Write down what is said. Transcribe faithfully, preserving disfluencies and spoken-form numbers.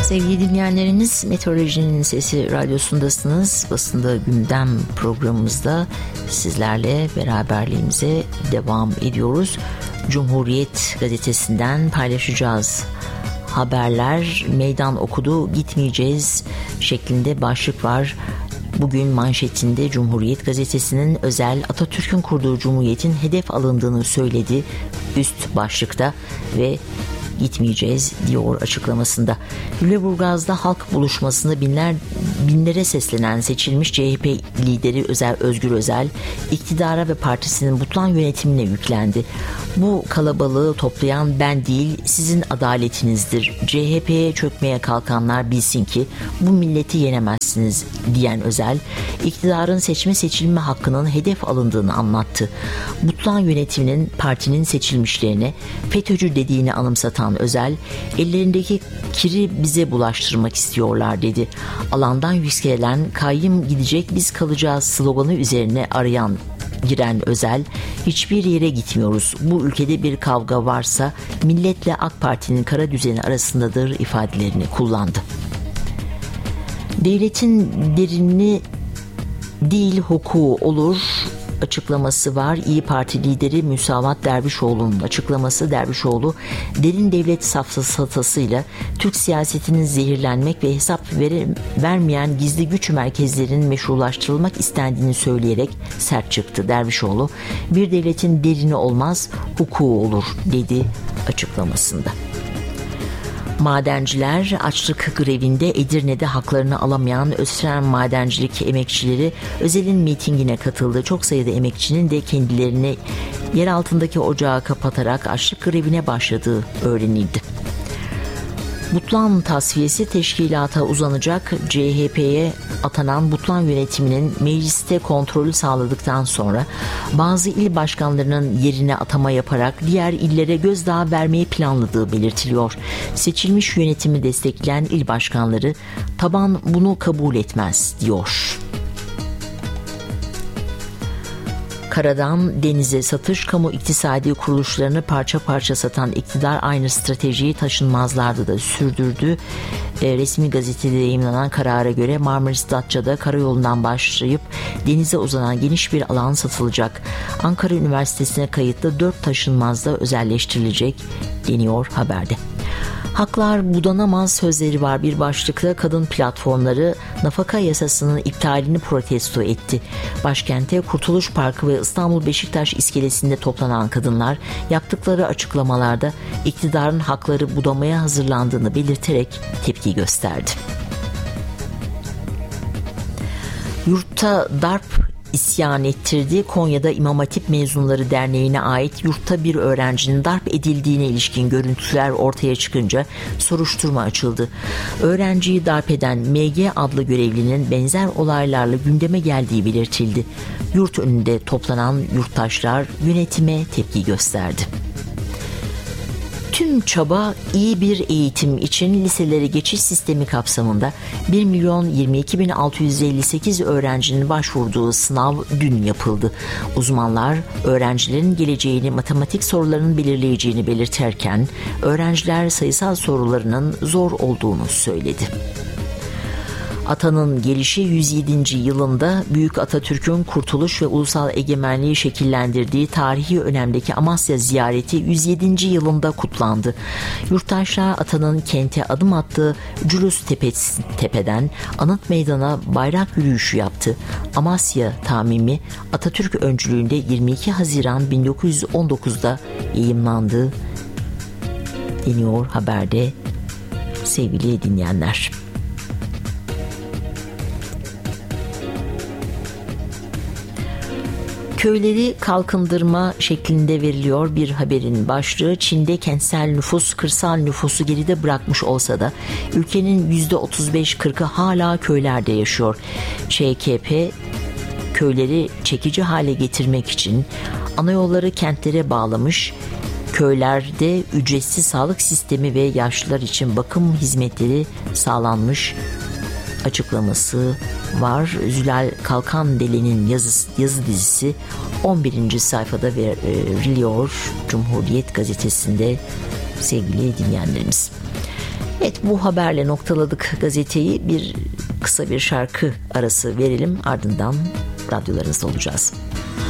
Sevgili dinleyenlerimiz, Meteorolojinin Sesi Radyosu'ndasınız. Basında Gündem programımızda sizlerle beraberliğimize devam ediyoruz. Cumhuriyet gazetesinden paylaşacağız. Haberler meydan okudu, gitmeyeceğiz şeklinde başlık var. Bugün manşetinde Cumhuriyet gazetesinin özel Atatürk'ün kurduğu Cumhuriyet'in hedef alındığını söyledi üst başlıkta ve gitmeyeceğiz diyor açıklamasında. Lüleburgaz'da halk buluşmasında binler binlere seslenen seçilmiş C H P lideri Özel Özgür Özel iktidara ve partisinin butlan yönetimine yüklendi. Bu kalabalığı toplayan ben değil, sizin adaletinizdir. C H P'ye çökmeye kalkanlar bilsin ki bu milleti yenemezsiniz diyen Özel, iktidarın seçme seçilme hakkının hedef alındığını anlattı. Butlan yönetiminin partinin seçilmişlerine FETÖ'cü dediğini anımsatan Özel, ellerindeki kiri bize bulaştırmak istiyorlar dedi. Alandan yükselen kayyım gidecek biz kalacağız sloganı üzerine arayan giren Özel, hiçbir yere gitmiyoruz. Bu ülkede bir kavga varsa milletle AK Parti'nin kara düzeni arasındadır ifadelerini kullandı. Devletin derinliği değil hukuku olur açıklaması var. İYİ Parti lideri Müsavat Dervişoğlu'nun açıklaması. Dervişoğlu, derin devlet safsatasıyla Türk siyasetinin zehirlenmek ve hesap vere, vermeyen gizli güç merkezlerinin meşrulaştırılmak istendiğini söyleyerek sert çıktı. Dervişoğlu, bir devletin derini olmaz, hukuku olur dedi açıklamasında. Madenciler açlık grevinde Edirne'de haklarını alamayan Öztren madencilik emekçileri Özel'in mitingine katıldı. Çok sayıda emekçinin de kendilerini yer altındaki ocağı kapatarak açlık grevine başladığı öğrenildi. Butlan tasfiyesi teşkilata uzanacak. C H P'ye atanan Butlan yönetiminin mecliste kontrolü sağladıktan sonra bazı il başkanlarının yerine atama yaparak diğer illere gözdağı vermeyi planladığı belirtiliyor. Seçilmiş yönetimi destekleyen il başkanları taban bunu kabul etmez diyor. Karadan denize satış, kamu iktisadi kuruluşlarını parça parça satan iktidar aynı stratejiyi taşınmazlarda da sürdürdü. E, resmi gazetede yayımlanan karara göre Marmaris Datça'da karayolundan başlayıp denize uzanan geniş bir alan satılacak. Ankara Üniversitesi'ne kayıtlı dört taşınmazda özelleştirilecek deniyor haberde. Haklar budanamaz sözleri var bir başlıkta. Kadın platformları nafaka yasasının iptalini protesto etti. Başkente Kurtuluş Parkı ve İstanbul Beşiktaş iskelesinde toplanan kadınlar yaptıkları açıklamalarda iktidarın hakları budamaya hazırlandığını belirterek tepki gösterdi. Yurtta darp isyan ettirdi. Konya'da İmam Hatip Mezunları Derneği'ne ait yurtta bir öğrencinin darp edildiğine ilişkin görüntüler ortaya çıkınca soruşturma açıldı. Öğrenciyi darp eden M G adlı görevlinin benzer olaylarla gündeme geldiği belirtildi. Yurt önünde toplanan yurttaşlar yönetime tepki gösterdi. Tüm çaba iyi bir eğitim için liselere geçiş sistemi kapsamında bir milyon yirmi iki bin altı yüz elli sekiz öğrencinin başvurduğu sınav dün yapıldı. Uzmanlar öğrencilerin geleceğini matematik sorularının belirleyeceğini belirterken öğrenciler sayısal sorularının zor olduğunu söyledi. Atanın gelişi yüz yedinci yılında Büyük Atatürk'ün kurtuluş ve ulusal egemenliği şekillendirdiği tarihi önemdeki Amasya ziyareti yüz yedinci yılında kutlandı. Yurttaşlar Atanın kente adım attığı Culus Tepesi, Tepe'den Anıt Meydan'a bayrak yürüyüşü yaptı. Amasya tamimi Atatürk öncülüğünde yirmi iki Haziran bin dokuz yüz on dokuzda yayımlandı deniyor haberde sevgili dinleyenler. Köyleri kalkındırma şeklinde veriliyor bir haberin başlığı. Çin'de kentsel nüfus kırsal nüfusu geride bırakmış olsa da ülkenin yüzde otuz beş kırkı hala köylerde yaşıyor. Ç K P köyleri çekici hale getirmek için ana yolları kentlere bağlamış. Köylerde ücretsiz sağlık sistemi ve yaşlılar için bakım hizmetleri sağlanmış açıklaması var. Zülal Kalkandeli'nin yazı, yazı dizisi on birinci sayfada veriliyor Cumhuriyet gazetesinde sevgili dinleyenlerimiz. Evet, bu haberle noktaladık gazeteyi. Bir kısa bir şarkı arası verelim, ardından radyolarınızda olacağız.